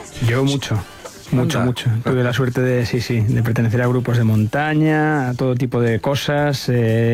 Yo mucho. Mucho. Tuve la suerte de pertenecer a grupos de montaña, a todo tipo de cosas,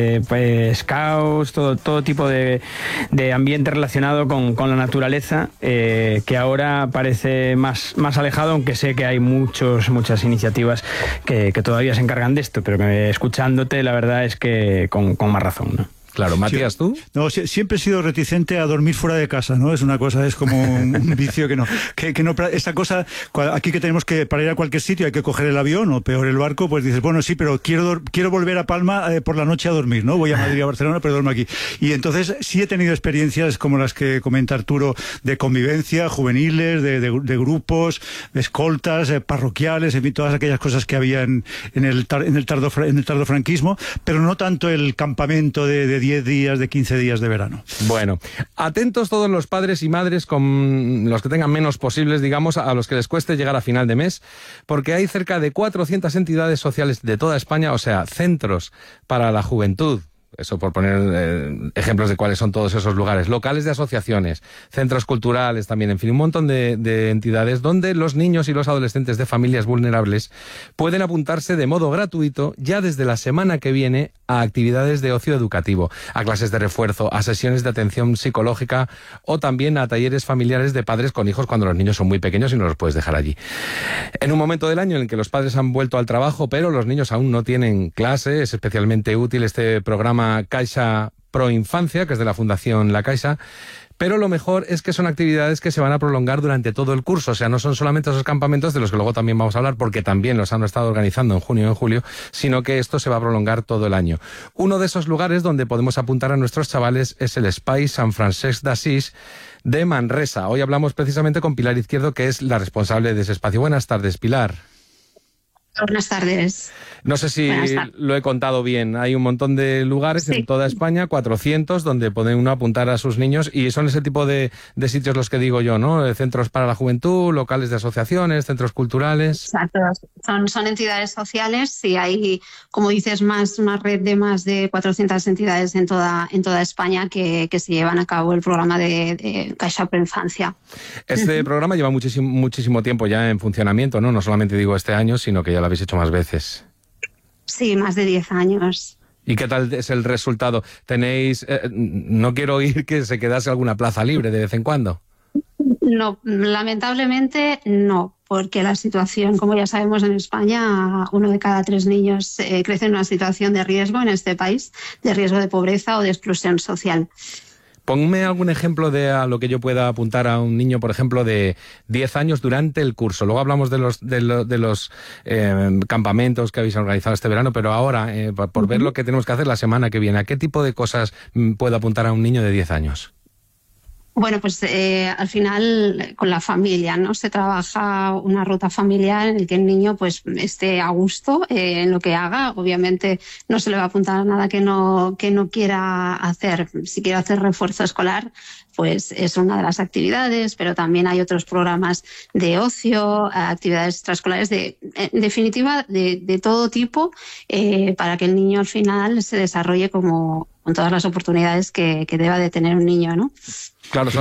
scouts, todo tipo de ambiente relacionado con la naturaleza, que ahora parece más alejado, aunque sé que hay muchas iniciativas que todavía se encargan de esto, pero que escuchándote la verdad es que con más razón, ¿no? Claro, Matías, ¿tú? No, siempre he sido reticente a dormir fuera de casa, ¿no? Es una cosa, es como un vicio que no, esa cosa, aquí que tenemos que, para ir a cualquier sitio hay que coger el avión o peor el barco, pues dices, bueno, sí, pero quiero volver a Palma por la noche a dormir, ¿no? Voy a Madrid, a Barcelona, pero duermo aquí. Y entonces sí he tenido experiencias como las que comenta Arturo, de convivencia, juveniles, de grupos, de escoltas, parroquiales, en fin, todas aquellas cosas que había en el tardofranquismo, pero no tanto el campamento de 10 días, de 15 días de verano. Bueno, atentos todos los padres y madres, con los que tengan menos posibles, digamos, a los que les cueste llegar a final de mes, porque hay cerca de 400 entidades sociales de toda España, o sea, centros para la juventud. Eso por poner ejemplos de cuáles son todos esos lugares. Locales de asociaciones, centros culturales también, en fin, un montón de entidades donde los niños y los adolescentes de familias vulnerables pueden apuntarse de modo gratuito ya desde la semana que viene a actividades de ocio educativo, a clases de refuerzo, a sesiones de atención psicológica o también a talleres familiares de padres con hijos cuando los niños son muy pequeños y no los puedes dejar allí. En un momento del año en el que los padres han vuelto al trabajo, pero los niños aún no tienen clase, es especialmente útil este programa Caixa Pro Infancia, que es de la Fundación La Caixa, pero lo mejor es que son actividades que se van a prolongar durante todo el curso, o sea, no son solamente esos campamentos de los que luego también vamos a hablar, porque también los han estado organizando en junio y en julio, sino que esto se va a prolongar todo el año. Uno de esos lugares donde podemos apuntar a nuestros chavales es el Espai Sant Francesc d'Assís de Manresa. Hoy hablamos precisamente con Pilar Izquierdo, que es la responsable de ese espacio. Buenas tardes, Pilar. Buenas tardes. No sé si lo he contado bien. Hay un montón de lugares en toda España, 400, donde puede uno apuntar a sus niños, y son ese tipo de sitios los que digo yo, ¿no? Centros para la juventud, locales de asociaciones, centros culturales. Exacto. Son entidades sociales y hay, como dices, una red de más de 400 entidades en toda España que se llevan a cabo el programa de Caixa Pro Infancia. Este programa lleva muchísimo tiempo ya en funcionamiento, ¿no? No solamente digo este año, sino que ya lo habéis hecho más veces. Sí, más de 10 años. ¿Y qué tal es el resultado? ¿Tenéis, no quiero oír que se quedase alguna plaza libre de vez en cuando? No, lamentablemente no, porque la situación, como ya sabemos en España, 1 de cada 3 niños crece en una situación de riesgo en este país, de riesgo de pobreza o de exclusión social. Ponme algún ejemplo de a lo que yo pueda apuntar a un niño, por ejemplo, de 10 años durante el curso. Luego hablamos de los campamentos que habéis organizado este verano, pero ahora, por ver lo que tenemos que hacer la semana que viene, ¿a qué tipo de cosas puedo apuntar a un niño de 10 años? Bueno, pues al final con la familia, ¿no? Se trabaja una ruta familiar en la que el niño pues esté a gusto en lo que haga. Obviamente no se le va a apuntar a nada que no quiera hacer. Si quiere hacer refuerzo escolar, pues es una de las actividades, pero también hay otros programas de ocio, actividades extraescolares, en definitiva, de todo tipo, para que el niño al final se desarrolle con todas las oportunidades que deba de tener un niño, ¿no? Claro,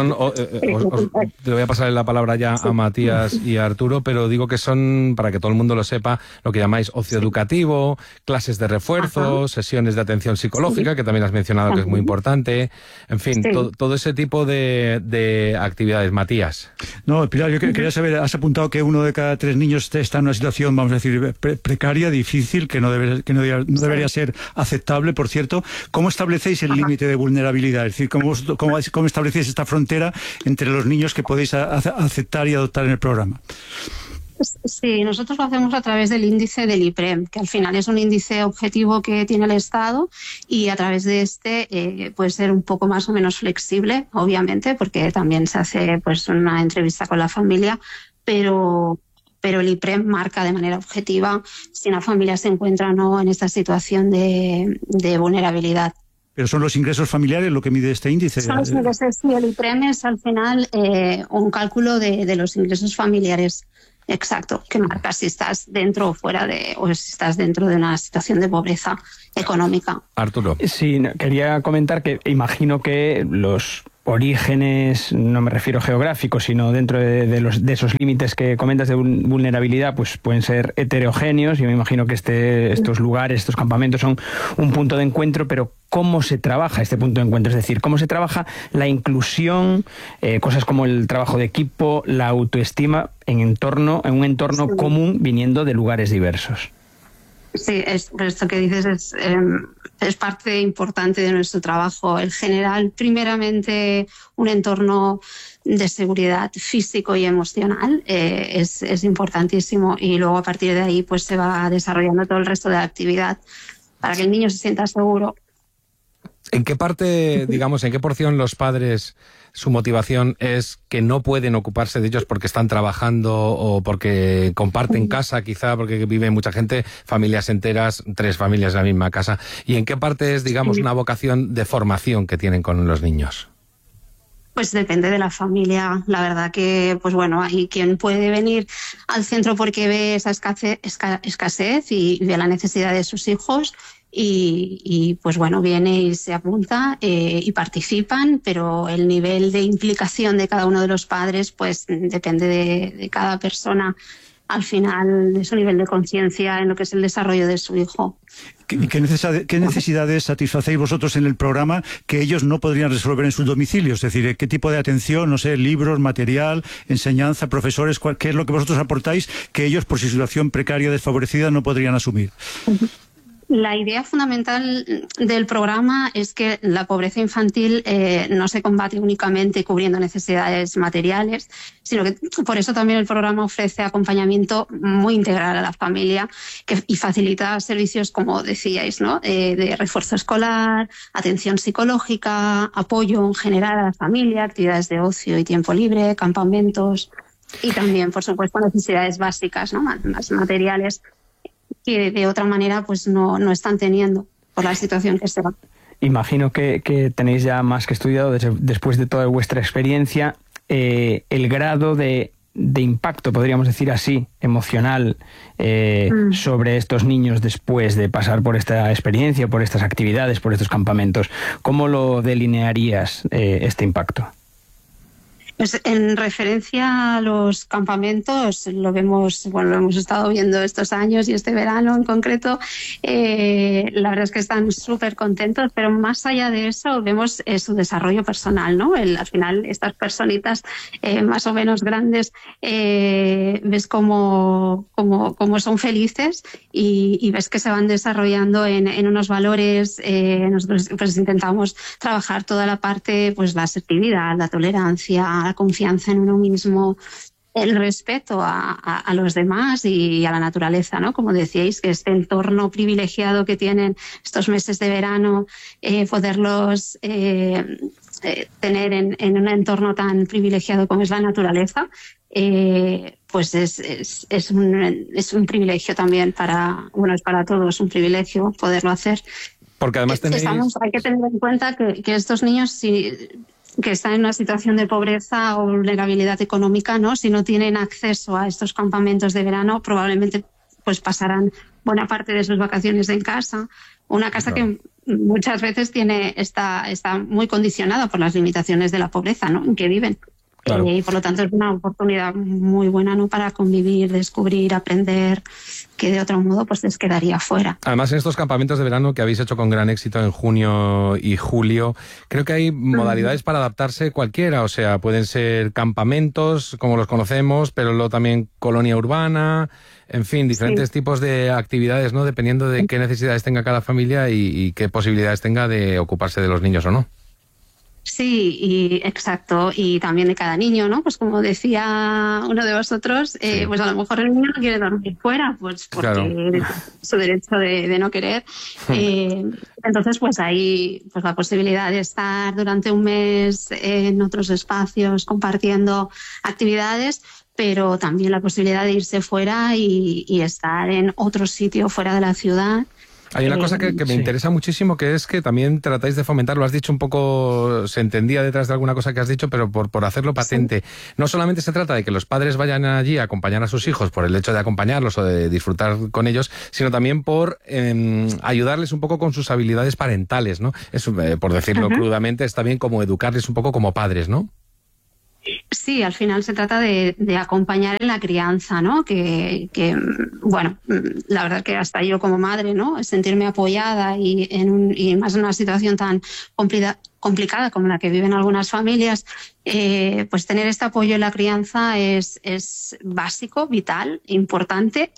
te voy a pasar la palabra ya a Matías y a Arturo, pero digo que son, para que todo el mundo lo sepa, lo que llamáis ocio educativo, clases de refuerzo, sesiones de atención psicológica, que también has mencionado que es muy importante, en fin, todo ese tipo de actividades. Matías. No, Pilar, yo quería saber, has apuntado que 1 de cada 3 niños está en una situación, vamos a decir, precaria, difícil, que no debería ser aceptable, por cierto. ¿Cómo establecéis el límite de vulnerabilidad? Es decir, ¿cómo establecéis esta frontera entre los niños que podéis aceptar y adoptar en el programa? Sí, nosotros lo hacemos a través del índice del IPREM, que al final es un índice objetivo que tiene el Estado, y a través de este puede ser un poco más o menos flexible, obviamente, porque también se hace pues una entrevista con la familia, pero el IPREM marca de manera objetiva si una familia se encuentra o no en esta situación de vulnerabilidad. ¿Pero son los ingresos familiares lo que mide este índice? Son los ingresos, sí, el IPREM es al final un cálculo de los ingresos familiares. Exacto, que marca si estás dentro o fuera o si estás dentro de una situación de pobreza económica. Arturo. Sí, quería comentar que imagino que orígenes, no me refiero geográficos, sino dentro de esos límites que comentas de vulnerabilidad, pues pueden ser heterogéneos. Yo me imagino que estos lugares, estos campamentos son un punto de encuentro, pero ¿cómo se trabaja este punto de encuentro? Es decir, ¿cómo se trabaja la inclusión, cosas como el trabajo de equipo, la autoestima en un entorno común viniendo de lugares diversos? Sí, esto que dices es parte importante de nuestro trabajo. El generar primeramente un entorno de seguridad físico y emocional es importantísimo, y luego a partir de ahí pues se va desarrollando todo el resto de la actividad para que el niño se sienta seguro. ¿En qué parte, digamos, en qué porción los padres, su motivación es que no pueden ocuparse de ellos porque están trabajando o porque comparten casa, quizá porque vive mucha gente, familias enteras, 3 familias en la misma casa? ¿Y en qué parte es, digamos, una vocación de formación que tienen con los niños? Pues depende de la familia. La verdad que, pues bueno, hay quien puede venir al centro porque ve esa escasez y ve la necesidad de sus hijos. Y pues bueno, viene y se apunta y participan, pero el nivel de implicación de cada uno de los padres pues depende de cada persona, al final, de su nivel de conciencia en lo que es el desarrollo de su hijo. ¿Qué necesidades satisfacéis vosotros en el programa que ellos no podrían resolver en sus domicilios? Es decir, ¿qué tipo de atención, no sé, libros, material, enseñanza, profesores, qué es lo que vosotros aportáis que ellos, por su situación precaria, desfavorecida, no podrían asumir? La idea fundamental del programa es que la pobreza infantil no se combate únicamente cubriendo necesidades materiales, sino que por eso también el programa ofrece acompañamiento muy integral a la familia y facilita servicios, como decíais, ¿no? De refuerzo escolar, atención psicológica, apoyo en general a la familia, actividades de ocio y tiempo libre, campamentos y también, por supuesto, necesidades básicas, ¿no? Más materiales, que de otra manera pues no están teniendo por la situación que se va. Imagino que tenéis ya más que estudiado, después de toda vuestra experiencia, el grado de impacto, podríamos decir así, emocional sobre estos niños después de pasar por esta experiencia, por estas actividades, por estos campamentos. ¿Cómo lo delinearías, este impacto? Pues en referencia a los campamentos, lo hemos estado viendo estos años y este verano en concreto, la verdad es que están súper contentos, pero más allá de eso vemos su desarrollo personal, ¿no? Al final, estas personitas más o menos grandes, ves cómo son felices y ves que se van desarrollando en unos valores. Nosotros pues intentamos trabajar toda la parte, pues la asertividad, la tolerancia, la confianza en uno mismo, el respeto a los demás y a la naturaleza, ¿no? Como decíais, que este entorno privilegiado que tienen estos meses de verano, poderlos tener en un entorno tan privilegiado como es la naturaleza, pues es un privilegio también es para todos un privilegio poderlo hacer. Porque además hay que tener en cuenta que estos niños, que están en una situación de pobreza o vulnerabilidad económica, ¿no? Si no tienen acceso a estos campamentos de verano, probablemente pues pasarán buena parte de sus vacaciones en casa. Una casa que muchas veces está muy condicionada por las limitaciones de la pobreza, ¿no?, en que viven. Claro. Y por lo tanto es una oportunidad muy buena, ¿no?, para convivir, descubrir, aprender, que de otro modo pues les quedaría fuera. Además, en estos campamentos de verano que habéis hecho con gran éxito en junio y julio, creo que hay modalidades para adaptarse cualquiera. O sea, pueden ser campamentos, como los conocemos, pero luego también colonia urbana, en fin, diferentes tipos de actividades, ¿no?, dependiendo de qué necesidades tenga cada familia y qué posibilidades tenga de ocuparse de los niños o no. Sí, exacto. Y también de cada niño, ¿no? Pues como decía uno de vosotros, pues a lo mejor el niño no quiere dormir fuera, pues porque es su derecho de no querer. Entonces, pues hay pues la posibilidad de estar durante un mes en otros espacios compartiendo actividades, pero también la posibilidad de irse fuera y estar en otro sitio fuera de la ciudad, Hay una cosa que me interesa muchísimo, que es que también tratáis de fomentar, lo has dicho un poco, se entendía detrás de alguna cosa que has dicho, pero por hacerlo patente. Sí. No solamente se trata de que los padres vayan allí a acompañar a sus hijos por el hecho de acompañarlos o de disfrutar con ellos, sino también por ayudarles un poco con sus habilidades parentales, ¿no? Eso, por decirlo crudamente, está bien como educarles un poco como padres, ¿no? Sí, al final se trata de acompañar en la crianza, ¿no? Que bueno, la verdad que hasta yo como madre, ¿no? Sentirme apoyada y más en una situación tan complicada como la que viven algunas familias, pues tener este apoyo en la crianza es básico, vital, importante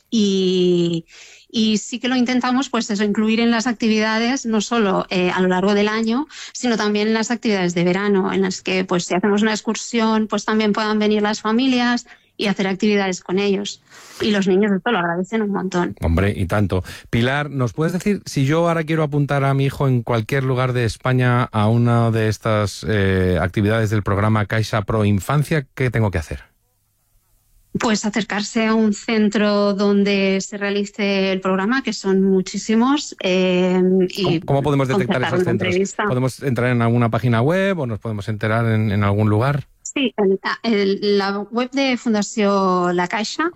y sí que lo intentamos, pues eso, incluir en las actividades, no solo a lo largo del año, sino también en las actividades de verano, en las que, pues si hacemos una excursión, pues también puedan venir las familias y hacer actividades con ellos. Y los niños esto lo agradecen un montón. Hombre, y tanto. Pilar, ¿nos puedes decir, si yo ahora quiero apuntar a mi hijo en cualquier lugar de España a una de estas actividades del programa Caixa Pro Infancia, qué tengo que hacer? Pues acercarse a un centro donde se realice el programa, que son muchísimos. Y ¿Cómo podemos detectar esos centros? ¿Podemos entrar en alguna página web o nos podemos enterar en algún lugar? Sí, la web de Fundació La Caixa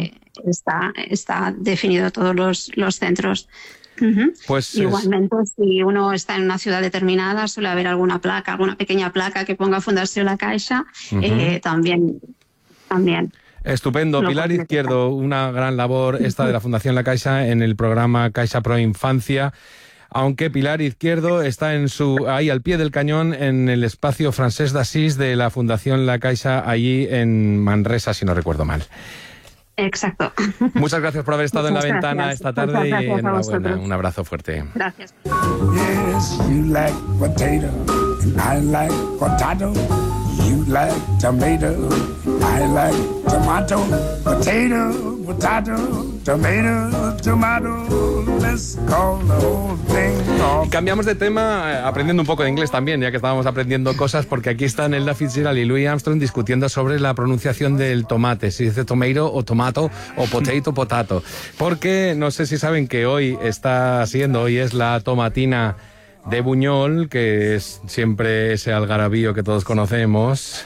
está definido todos los centros. Pues igualmente, si uno está en una ciudad determinada, suele haber alguna pequeña placa que ponga Fundació La Caixa, también. Estupendo. Pilar Izquierdo, una gran labor esta de la Fundación La Caixa en el programa Caixa Pro Infancia. Aunque Pilar Izquierdo está ahí al pie del cañón en el espacio Francesc d'Assís de la Fundación La Caixa, allí en Manresa, si no recuerdo mal. Exacto. Muchas gracias por haber estado en la ventana esta tarde y enhorabuena. Un abrazo fuerte. Gracias. Yes, you like potato and I like potato. You like tomato, I like tomato. Potato, potato, tomato, tomato. Let's call the whole thing off. Y cambiamos de tema aprendiendo un poco de inglés también, ya que estábamos aprendiendo cosas, porque aquí están Ella Fitzgerald y Louis Armstrong discutiendo sobre la pronunciación del tomate, si dice tomato o tomato o potato, potato. Porque no sé si saben que hoy es la tomatina de Buñol, que es siempre ese algarabío que todos conocemos.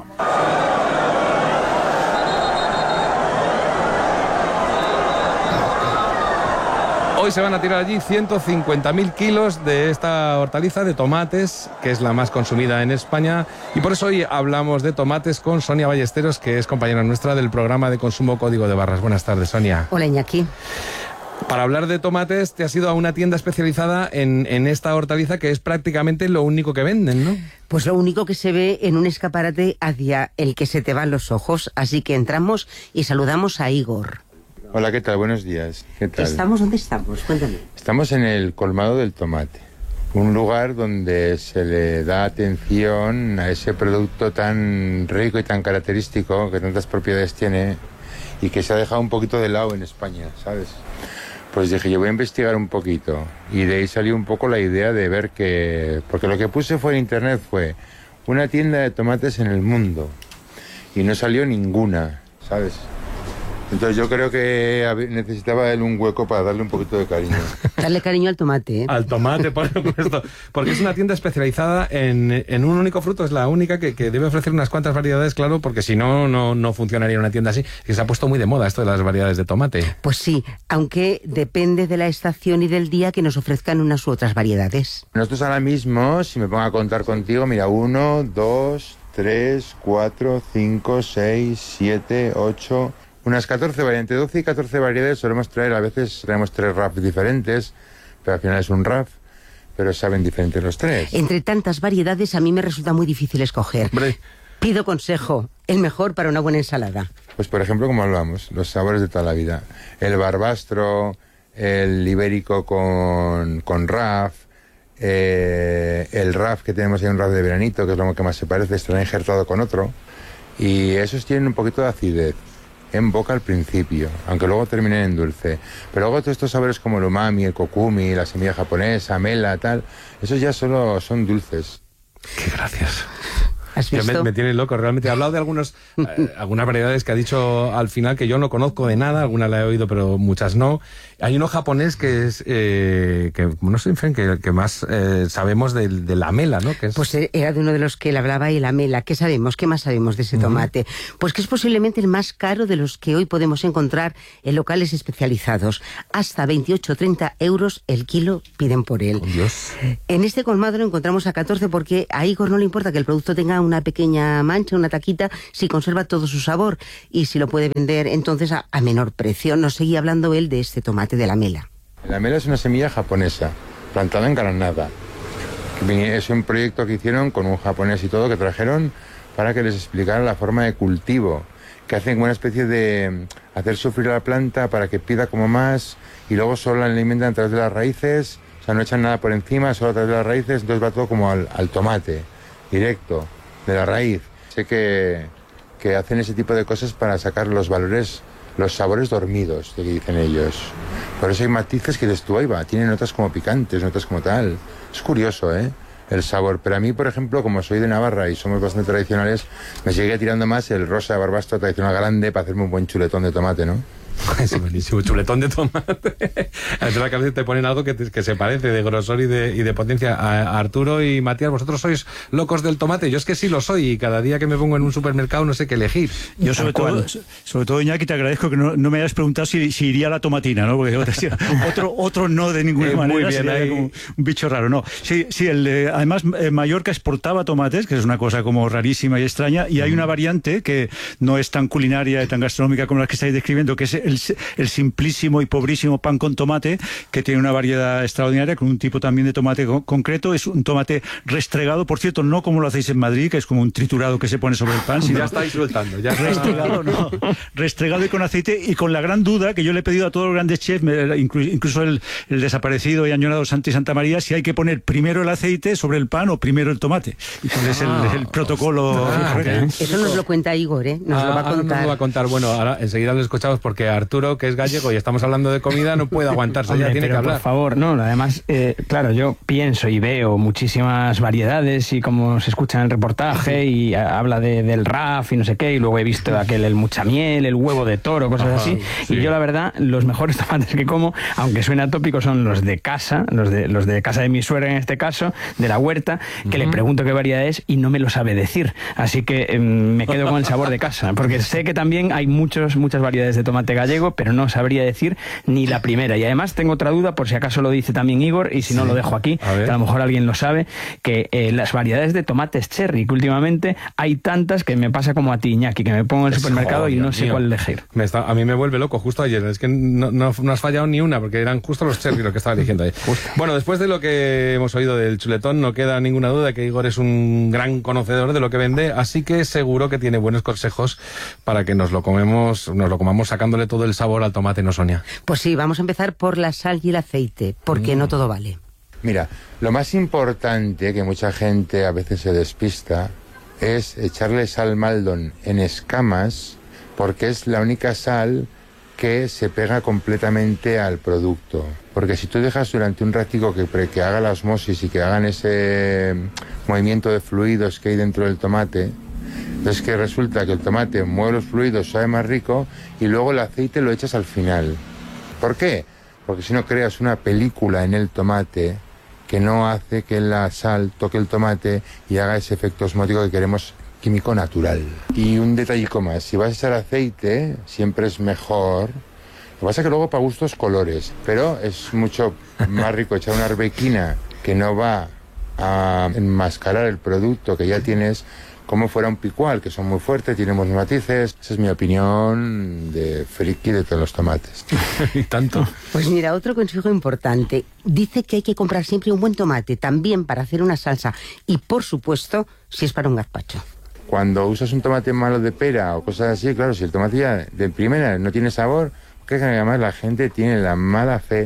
Hoy se van a tirar allí 150.000 kilos de esta hortaliza de tomates, que es la más consumida en España. Y por eso hoy hablamos de tomates con Sonia Ballesteros, que es compañera nuestra del programa de consumo Código de Barras. Buenas tardes, Sonia. Hola, Iñaki. Para hablar de tomates, te has ido a una tienda especializada en esta hortaliza, que es prácticamente lo único que venden, ¿no? Pues lo único que se ve en un escaparate hacia el que se te van los ojos. Así que entramos y saludamos a Igor. Hola, ¿qué tal? Buenos días. ¿Qué tal? ¿Dónde estamos? Cuéntame. Estamos en el colmado del tomate, un lugar donde se le da atención a ese producto tan rico y tan característico, que tantas propiedades tiene y que se ha dejado un poquito de lado en España, ¿sabes? Pues dije, yo voy a investigar un poquito y de ahí salió un poco la idea de ver porque lo que puse en internet fue una tienda de tomates en el mundo y no salió ninguna, ¿sabes? Entonces yo creo que necesitaba él un hueco para darle un poquito de cariño. Darle cariño al tomate, ¿eh? Al tomate, por supuesto. Porque es una tienda especializada en un único fruto. Es la única que debe ofrecer unas cuantas variedades, claro, porque si no funcionaría una tienda así. Que se ha puesto muy de moda esto de las variedades de tomate. Pues sí, aunque depende de la estación y del día que nos ofrezcan unas u otras variedades. Nosotros ahora mismo, si me pongo a contar contigo, mira, 1, 2, 3, 4, 5, 6, 7, 8... Unas 14 variedades, entre 12 y 14 variedades solemos traer, a veces traemos 3 wraps diferentes, pero al final es un wrap, pero saben diferentes los 3. Entre tantas variedades a mí me resulta muy difícil escoger. Hombre. Pido consejo, el mejor para una buena ensalada. Pues por ejemplo, como hablamos, los sabores de toda la vida. El barbastro, el ibérico con wrap, el wrap que tenemos ahí, un wrap de veranito, que es lo que más se parece, estará injertado con otro, y esos tienen un poquito de acidez en boca al principio, aunque luego terminen en dulce. Pero luego todos estos sabores como el umami, el kokumi, la semilla japonesa, mela, tal, esos ya solo son dulces. ¡Qué gracias! ¿Has visto? Me tiene loco, realmente. He hablado de algunas variedades que ha dicho al final que yo no conozco de nada, algunas la he oído, pero muchas no. Hay uno japonés que es, que no sé, en fin, que más sabemos de la mela, ¿no? Que es... Pues era de uno de los que él hablaba, y la mela. ¿Qué sabemos? ¿Qué más sabemos de ese tomate? Pues que es posiblemente el más caro de los que hoy podemos encontrar en locales especializados. Hasta 28-30 euros el kilo piden por él. Oh, Dios. En este colmado lo encontramos a 14 porque a Igor no le importa que el producto tenga una pequeña mancha, una taquita, si conserva todo su sabor, y si lo puede vender entonces a menor precio. Nos seguía hablando él de este tomate, de la mela. La mela es una semilla japonesa, plantada en Granada. Es un proyecto que hicieron con un japonés y todo, que trajeron para que les explicara la forma de cultivo, que hacen como una especie de hacer sufrir a la planta para que pida como más, y luego solo la alimentan a través de las raíces. O sea, no echan nada por encima, solo a través de las raíces, entonces va todo como al tomate, directo, de la raíz. Sé que hacen ese tipo de cosas para sacar los valores, los sabores dormidos, que dicen ellos. Por eso hay matices que dices tú, ahí va, tienen notas como picantes, notas como tal. Es curioso, el sabor. Pero a mí, por ejemplo, como soy de Navarra y somos bastante tradicionales, me sigue tirando más el rosa de barbastro tradicional grande para hacerme un buen chuletón de tomate, ¿no? Es buenísimo, chuletón de tomate. Entonces a veces te ponen algo que se parece de grosor y de potencia. A Arturo y Matías, ¿vosotros sois locos del tomate? Yo es que sí lo soy, y cada día que me pongo en un supermercado no sé qué elegir. Yo sobre todo, Iñaki, te agradezco que no me hayas preguntado si iría a la tomatina, ¿no? Porque otro no de ninguna manera, muy bien, sería ahí. como un bicho raro, ¿no? Sí, además Mallorca exportaba tomates, que es una cosa como rarísima y extraña, y hay una variante que no es tan culinaria y tan gastronómica como la que estáis describiendo, que es el simplísimo y pobrísimo pan con tomate, que tiene una variedad extraordinaria, con un tipo también de tomate concreto. Es un tomate restregado, por cierto, no como lo hacéis en Madrid, que es como un triturado que se pone sobre el pan, sino Ya estáis soltando, ya restregado, no, restregado y con aceite, y con la gran duda que yo le he pedido a todos los grandes chefs, incluso el desaparecido y añorado Santi Santamaría, si hay que poner primero el aceite sobre el pan o primero el tomate. Y cuál es el protocolo. Eso nos lo cuenta Igor, nos lo va a contar. Nos lo va a contar. Bueno, ahora enseguida lo escuchamos, porque Arturo, que es gallego y estamos hablando de comida, no puede aguantarse. Hombre, ya tiene que hablar. Por favor, no, además, claro, yo pienso y veo muchísimas variedades, y como se escucha en el reportaje, y habla del RAF y no sé qué, y luego he visto el muchamiel, el huevo de toro, cosas así, sí. Y yo la verdad, los mejores tomates que como, aunque suena tópico, son los de casa, los de casa de mi suegra en este caso, de la huerta, que le pregunto qué variedad es y no me lo sabe decir, así que me quedo con el sabor de casa, porque sé que también hay muchas variedades de tomate gallego, pero no sabría decir ni la primera. Y además tengo otra duda, por si acaso lo dice también Igor, y si no lo dejo aquí, que a lo mejor alguien lo sabe, que las variedades de tomates cherry, que últimamente hay tantas que me pasa como a ti, Iñaki, que me pongo en el supermercado y no sé cuál elegir. A mí me vuelve loco justo ayer, es que no has fallado ni una, porque eran justo los cherry lo que estaba eligiendo ahí. Bueno, después de lo que hemos oído del chuletón, no queda ninguna duda que Igor es un gran conocedor de lo que vende, así que seguro que tiene buenos consejos para que nos lo comamos sacándole todo el sabor al tomate, ¿no, Sonia? Pues sí, vamos a empezar por la sal y el aceite, porque no todo vale. Mira, lo más importante, que mucha gente a veces se despista, es echarle sal Maldon en escamas, porque es la única sal que se pega completamente al producto. Porque si tú dejas durante un ratico que haga la osmosis y que hagan ese movimiento de fluidos que hay dentro del tomate, entonces que resulta que el tomate mueve los fluidos, sabe más rico, y luego el aceite lo echas al final. ¿Por qué? Porque si no creas una película en el tomate que no hace que la sal toque el tomate y haga ese efecto osmótico que queremos, químico natural. Y un detallico más, si vas a echar aceite, siempre es mejor. Lo que pasa es que luego para gustos colores, pero es mucho más rico echar una arbequina que no va a enmascarar el producto que ya tienes, como fuera un picual, que son muy fuertes, tienen buenos matices. Esa es mi opinión de friki de todos los tomates. Y tanto. Pues mira, otro consejo importante. Dice que hay que comprar siempre un buen tomate, también para hacer una salsa, y por supuesto, si es para un gazpacho. Cuando usas un tomate malo de pera o cosas así, claro, si el tomate ya de primera no tiene sabor, que además la gente tiene la mala fe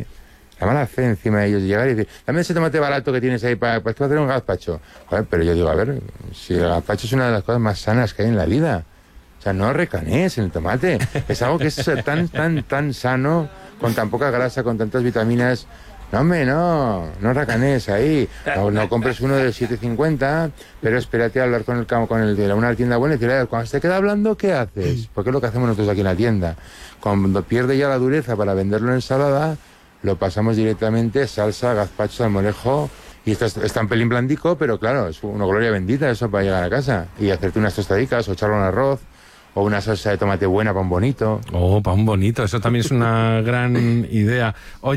encima de ellos, de llegar y decir, dame ese tomate barato que tienes ahí para hacer un gazpacho. Joder, pero yo digo, a ver, si el gazpacho es una de las cosas más sanas que hay en la vida. O sea, no recanees en el tomate. Es algo que es tan sano, con tan poca grasa, con tantas vitaminas, No, hombre, no racanes ahí. No compres uno de 7,50, pero espérate a hablar con el de una tienda buena y decirle, cuando se queda hablando, ¿qué haces? Porque es lo que hacemos nosotros aquí en la tienda. Cuando pierde ya la dureza para venderlo en ensalada, lo pasamos directamente salsa, gazpacho, salmorejo. Y esto está un pelín blandico, pero claro, es una gloria bendita eso para llegar a casa. Y hacerte unas tostadicas o echarle un arroz. O una salsa de tomate buena para un bonito. Oh, para un bonito, eso también es una gran idea.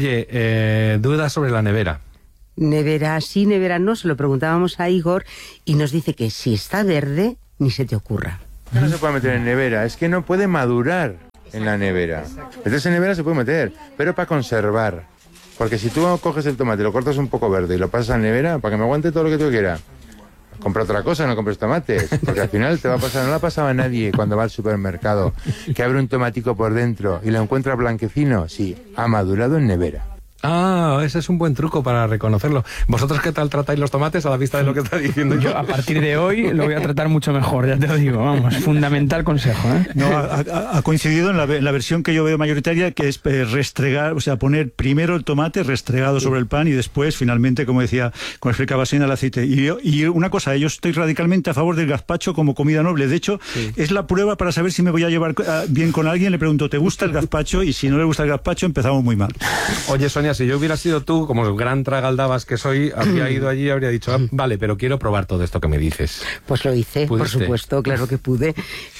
Oye, dudas sobre la nevera. Nevera sí, nevera no, se lo preguntábamos a Igor y nos dice que si está verde, ni se te ocurra. No se puede meter en nevera, es que no puede madurar en la nevera. Entonces en nevera se puede meter, pero para conservar. Porque si tú coges el tomate, lo cortas un poco verde y lo pasas a la nevera, para que me aguante todo lo que tú quieras, compra otra cosa, no compres tomates, porque al final te va a pasar, no le ha pasado a nadie cuando va al supermercado, que abre un tomatico por dentro y lo encuentra blanquecino, sí, ha madurado en nevera. Ah, ese es un buen truco para reconocerlo. ¿Vosotros qué tal tratáis los tomates a la vista de lo que está diciendo yo? A partir de hoy lo voy a tratar mucho mejor, ya te lo digo, vamos, fundamental consejo, ¿eh? No, ha coincidido en la versión que yo veo mayoritaria, que es restregar, o sea, poner primero el tomate restregado sobre el pan y después, finalmente, como decía, como explicaba Sina, el aceite. Y una cosa, yo estoy radicalmente a favor del gazpacho como comida noble. De hecho, es la prueba para saber si me voy a llevar bien con alguien. Le pregunto, ¿te gusta el gazpacho? Y si no le gusta el gazpacho, empezamos muy mal. Oye, Sonia, si yo hubiera sido tú, como el gran tragaldabas que soy, habría ido allí y habría dicho, vale, pero quiero probar todo esto que me dices. Pues lo hice, por supuesto, claro que pude.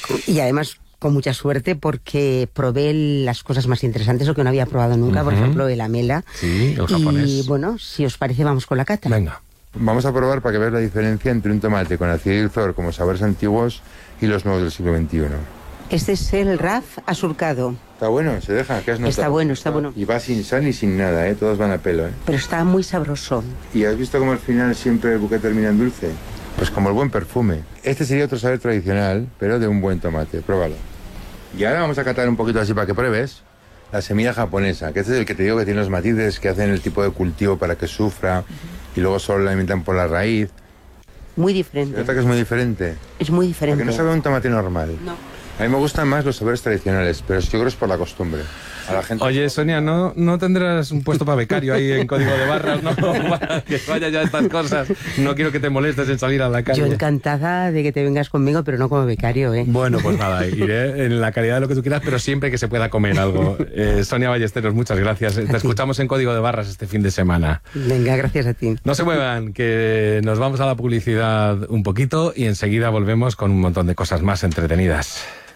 Y además, con mucha suerte, porque probé las cosas más interesantes o que no había probado nunca, por ejemplo, el amela. Sí, el japonés. Y bueno, si os parece, vamos con la cata. Venga. Vamos a probar para que veas la diferencia entre un tomate con acidez y dulzor como sabores antiguos y los nuevos del siglo XXI. Este es el Raf asurcado. Está bueno, se deja. ¿Qué has notado? Está bueno. Y va sin sal y sin nada, ¿eh? Todos van a pelo, ¿eh? Pero está muy sabroso. ¿Y has visto cómo al final siempre el buque termina en dulce? Pues como el buen perfume. Este sería otro saber tradicional, pero de un buen tomate. Pruébalo. Y ahora vamos a catar un poquito así para que pruebes la semilla japonesa, que este es el que te digo que tiene los matices que hacen el tipo de cultivo para que sufra y luego solo la alimentan por la raíz. Muy diferente. ¿Verdad que es muy diferente? Es muy diferente. Porque no sabe un tomate normal. No. A mí me gustan más los sabores tradicionales, pero yo creo que es por la costumbre. A la gente... Oye, Sonia, ¿no tendrás un puesto para becario ahí en Código de Barras, no? Para que vaya ya estas cosas. No quiero que te molestes en salir a la calle. Yo encantada de que te vengas conmigo, pero no como becario, ¿eh? Bueno, pues nada, iré en la calidad de lo que tú quieras, pero siempre que se pueda comer algo. Sonia Ballesteros, muchas gracias. Te escuchamos en Código de Barras este fin de semana. Venga, gracias a ti. No se muevan, que nos vamos a la publicidad un poquito y enseguida volvemos con un montón de cosas más entretenidas.